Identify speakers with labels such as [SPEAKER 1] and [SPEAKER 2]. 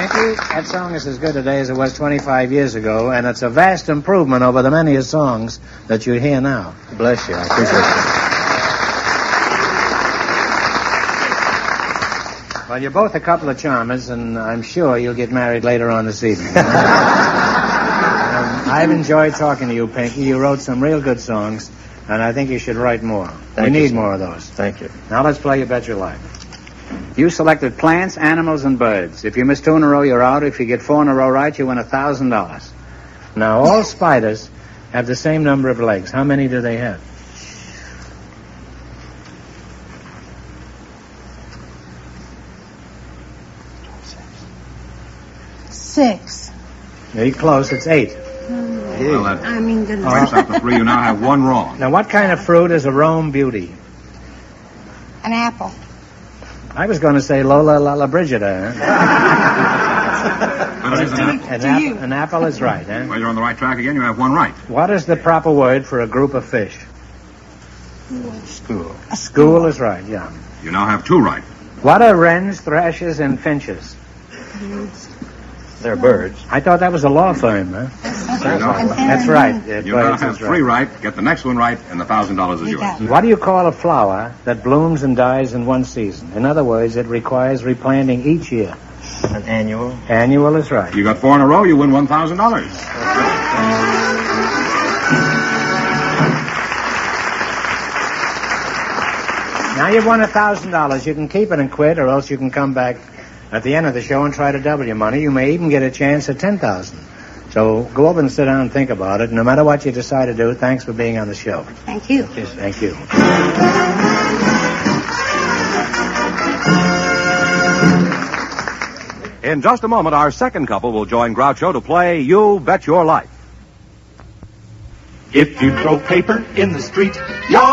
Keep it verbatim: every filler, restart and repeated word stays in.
[SPEAKER 1] Frankie, that song is as good today as it was twenty-five years ago, and it's a vast improvement over the many songs that you hear now. Bless you. I appreciate it. Well, you're both a couple of charmers, and I'm sure you'll get married later on this evening. um, I've enjoyed talking to you, Pinky. You wrote some real good songs, and I think you should write more.
[SPEAKER 2] Thank
[SPEAKER 1] we
[SPEAKER 2] you,
[SPEAKER 1] need
[SPEAKER 2] sir.
[SPEAKER 1] more of those.
[SPEAKER 2] Thank you.
[SPEAKER 1] Now let's play You Bet Your Life.
[SPEAKER 3] You selected plants, animals, and birds. If you miss two in a row, you're out. If you get four in a row right, you win a thousand dollars.
[SPEAKER 1] Now, all spiders have the same number of legs. How many do they have?
[SPEAKER 4] Six.
[SPEAKER 1] Very close. It's eight.
[SPEAKER 5] Well, that
[SPEAKER 4] I mean, goodness.
[SPEAKER 5] wipes out the three. You now have one wrong.
[SPEAKER 1] Now, what kind of fruit is a Rome beauty?
[SPEAKER 4] An apple.
[SPEAKER 1] I was going to say Lola Lala Brigida. Huh?
[SPEAKER 5] But it is an apple.
[SPEAKER 1] An,
[SPEAKER 4] To
[SPEAKER 1] ap-
[SPEAKER 4] you.
[SPEAKER 1] an apple is right, huh?
[SPEAKER 5] Well, you're on the right track again. You have one right.
[SPEAKER 1] What is the proper word for a group of fish?
[SPEAKER 2] School.
[SPEAKER 4] A
[SPEAKER 1] School is right, yeah.
[SPEAKER 5] You now have two right.
[SPEAKER 1] What are wrens, thrashes, and finches?
[SPEAKER 2] They're birds.
[SPEAKER 1] I thought that was a law firm, huh? That's right. Uh,
[SPEAKER 5] You now
[SPEAKER 1] birds
[SPEAKER 5] have
[SPEAKER 1] is
[SPEAKER 5] three right. Get the next one right, and the thousand dollars is
[SPEAKER 4] You
[SPEAKER 5] yours.
[SPEAKER 4] got it.
[SPEAKER 1] What do you call a flower that blooms and dies in one season? In other words, it requires replanting each year.
[SPEAKER 2] An annual.
[SPEAKER 1] Annual is right.
[SPEAKER 5] You got four in a row. You win one thousand dollars.
[SPEAKER 1] Now you've won a thousand dollars. You can keep it and quit, or else you can come back at the end of the show and try to double your money. You may even get a chance at ten thousand. So go over and sit down and think about it. No matter what you decide to do, thanks for being on the show.
[SPEAKER 4] Thank you.
[SPEAKER 1] Thank you.
[SPEAKER 6] In just a moment, our second couple will join Groucho to play You Bet Your Life.
[SPEAKER 7] If you throw paper in the street, you're